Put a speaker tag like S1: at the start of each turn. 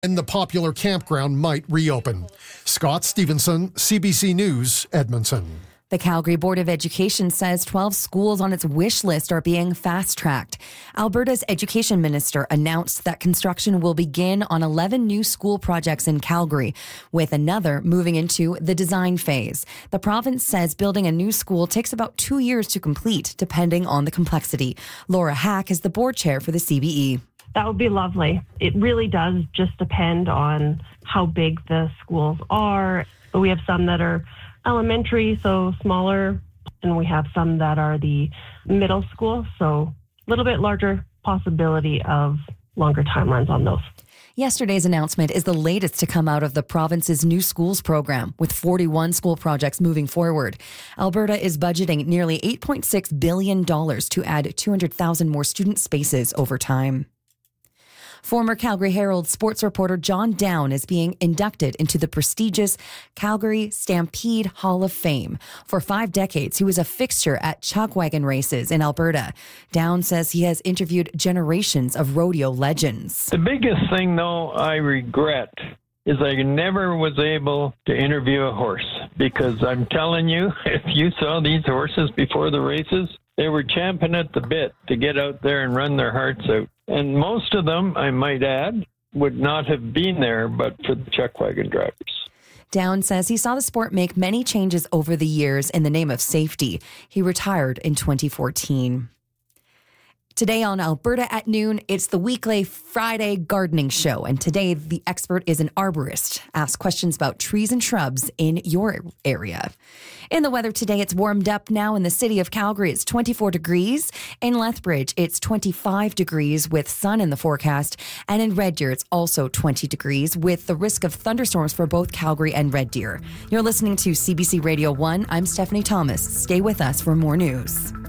S1: and the popular campground might reopen. Scott Stevenson, CBC News, Edmonton.
S2: The Calgary Board of Education says 12 schools on its wish list are being fast-tracked. Alberta's education minister announced that construction will begin on 11 new school projects in Calgary, with another moving into the design phase. The province says building a new school takes about 2 years to complete, depending on the complexity. Laura Hack is the board chair for the CBE.
S3: That would be lovely. It really does just depend on how big the schools are. We have some that are elementary, so smaller, and we have some that are the middle school, so a little bit larger possibility of longer timelines on those.
S2: Yesterday's announcement is the latest to come out of the province's new schools program, with 41 school projects moving forward. Alberta is budgeting nearly $8.6 billion to add 200,000 more student spaces over time. Former Calgary Herald sports reporter John Down is being inducted into the prestigious Calgary Stampede Hall of Fame. For 5 decades, he was a fixture at chuck wagon races in Alberta. Down says he has interviewed generations of rodeo legends.
S4: The biggest thing, though, I regret is I never was able to interview a horse, because I'm telling you, if you saw these horses before the races, they were champing at the bit to get out there and run their hearts out. And most of them, I might add, would not have been there but for the chuck wagon drivers.
S2: Down says he saw the sport make many changes over the years in the name of safety. He retired in 2014. Today on Alberta at Noon, it's the weekly Friday gardening show. And today, the expert is an arborist. Ask questions about trees and shrubs in your area. In the weather today, it's warmed up now in the city of Calgary. It's 24 degrees. In Lethbridge, it's 25 degrees with sun in the forecast. And in Red Deer, it's also 20 degrees with the risk of thunderstorms for both Calgary and Red Deer. You're listening to CBC Radio 1. I'm Stephanie Thomas. Stay with us for more news.